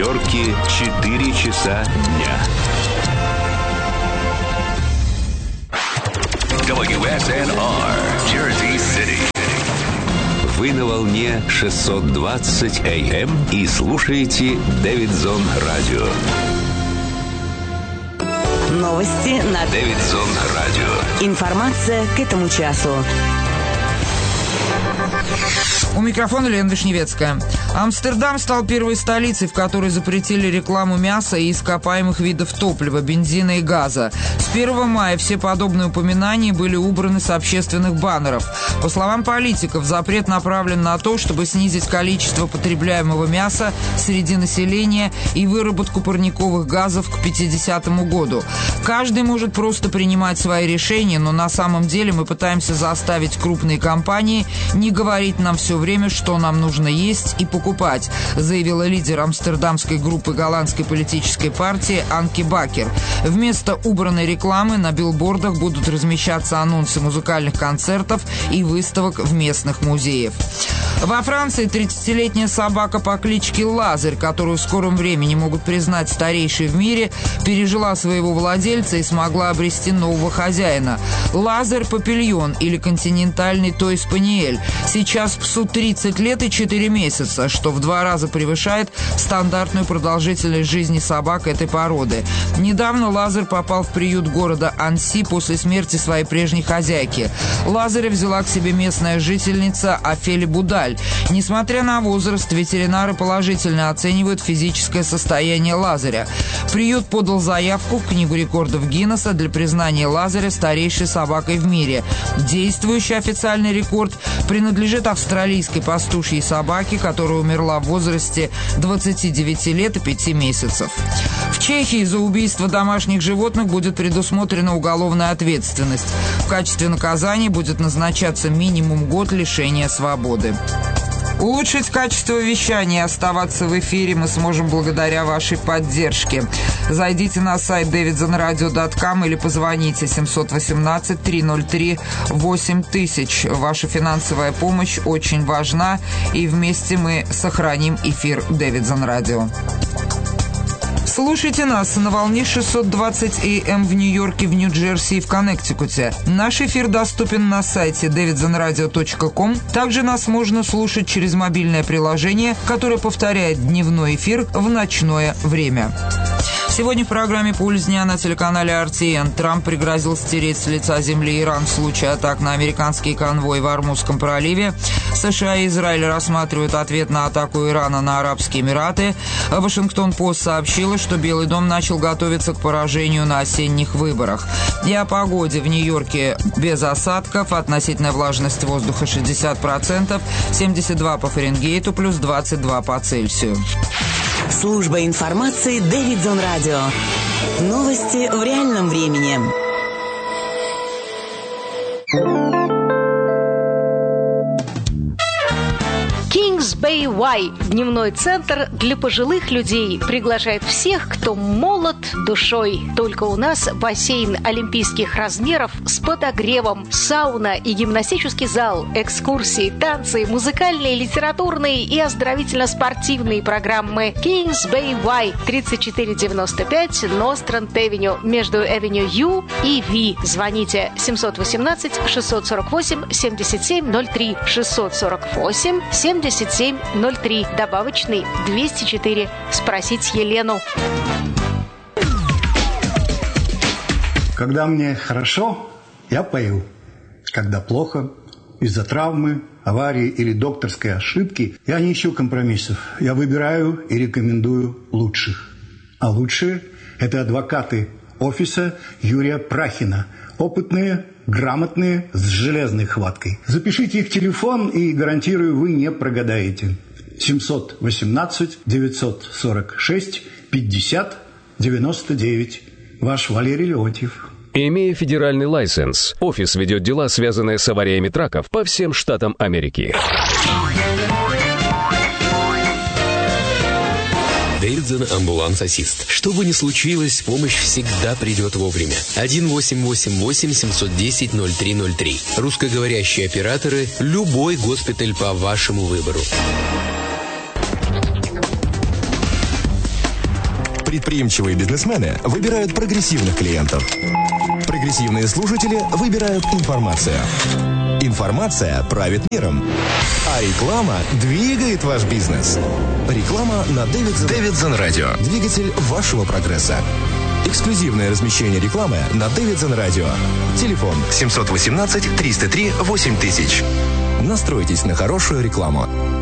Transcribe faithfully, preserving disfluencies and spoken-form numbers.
Нью-Йорке четыре часа дня. дабл ю эс эн ар, Jersey City. Вы на волне шестьсот двадцать эй эм и слушаете Дэвидсон Радио. Новости на Дэвидсон Радио. Информация к этому часу. У микрофона Лена Вишневецкая. Амстердам стал первой столицей, в которой запретили рекламу мяса и ископаемых видов топлива, бензина и газа. С первого мая все подобные упоминания были убраны с общественных баннеров. По словам политиков, запрет направлен на то, чтобы снизить количество потребляемого мяса среди населения и выработку парниковых газов к пятидесятому году. Каждый может просто принимать свои решения, но на самом деле мы пытаемся заставить крупные компании не говорить нам все время, что нам нужно есть и покупать, заявила лидер амстердамской группы голландской политической партии Анке Бакер. Вместо убранной рекламы на билбордах будут размещаться анонсы музыкальных концертов и выставок в местных музеях. Во Франции тридцатилетняя собака по кличке Лазарь, которую в скором времени могут признать старейшей в мире, пережила своего владельца и смогла обрести нового хозяина. Лазарь Папильон или континентальный той-спаниель. Сейчас псу тридцать лет и четыре месяца, что в два раза превышает стандартную продолжительность жизни собак этой породы. Недавно Лазарь попал в приют города Анси после смерти своей прежней хозяйки. Лазаря взяла к себе местная жительница Офели Будаль. Несмотря на возраст, ветеринары положительно оценивают физическое состояние Лазаря. Приют подал заявку в Книгу рекордов Гиннесса для признания Лазаря старейшей собакой в мире. Действующий официальный рекорд принадлежит австралийской пастушьей собаке, которая умерла в возрасте двадцати девяти лет и пяти месяцев. В Чехии за убийство домашних животных будет предусмотрена уголовная ответственность. В качестве наказания будет назначаться минимум год лишения свободы. Улучшить качество вещания и оставаться в эфире мы сможем благодаря вашей поддержке. Зайдите на сайт дэвидсон радио точка ком или позвоните семьсот восемнадцать триста три восемь тысяч. Ваша финансовая помощь очень важна, и вместе мы сохраним эфир Дэвидсон Радио. Слушайте нас на волне шестьсот двадцать эй эм в Нью-Йорке, в Нью-Джерси и в Коннектикуте. Наш эфир доступен на сайте дэвидсон радио точка ком. Также нас можно слушать через мобильное приложение, которое повторяет дневной эфир в ночное время. Сегодня в программе «Пульс дня» на телеканале ар ти эн. Трамп пригрозил стереть с лица земли Иран в случае атак на американский конвой в Ормузском проливе. США и Израиль рассматривают ответ на атаку Ирана на Арабские Эмираты. Вашингтон-Пост сообщила, что Белый дом начал готовиться к поражению на осенних выборах. И о погоде в Нью-Йорке без осадков, относительная влажность воздуха шестьдесят процентов, семьдесят два по Фаренгейту, плюс двадцать два по Цельсию. Служба информации Дэвидсон Радио. Новости в реальном времени. Kings Bay Y, дневной центр для пожилых людей, приглашает всех, кто молод душой. Только у нас бассейн олимпийских размеров с подогревом, сауна и гимнастический зал, экскурсии, танцы, музыкальные, литературные и оздоровительно-спортивные программы. Kings Bay Y, тридцать четыре девяносто пять Ностранд-Эвеню, между Эвеню Ю и Ви. Звоните семьсот восемнадцать шестьсот сорок восемь семьдесят семь ноль три, шестьсот сорок восемь семьдесят семь ноль три, добавочный двести четыре. Спросить Елену. Когда мне хорошо, я пою. Когда плохо, из-за травмы, аварии или докторской ошибки, я не ищу компромиссов. Я выбираю и рекомендую лучших. А лучшие – это адвокаты офиса Юрия Прахина. Опытные, грамотные, с железной хваткой. Запишите их телефон, и, гарантирую, вы не прогадаете. семьсот восемнадцать девятьсот сорок шесть пятьдесят девяносто девять. Ваш Валерий Леонтьев. Имея федеральный лайсенс, офис ведет дела, связанные с авариями траков по всем штатам Америки. Дэвидсон амбуланс-ассист. Что бы ни случилось, помощь всегда придет вовремя. один восемь восемь восемь семь один ноль ноль три ноль три. Русскоговорящие операторы. Любой госпиталь по вашему выбору. Предприимчивые бизнесмены выбирают прогрессивных клиентов. Прогрессивные слушатели выбирают информацию. Информация правит миром. А реклама двигает ваш бизнес. Реклама на Davidson Radio. Двигатель вашего прогресса. Эксклюзивное размещение рекламы на Davidson Radio. Телефон семь один восемь триста три восемь тысяч. Настройтесь на хорошую рекламу.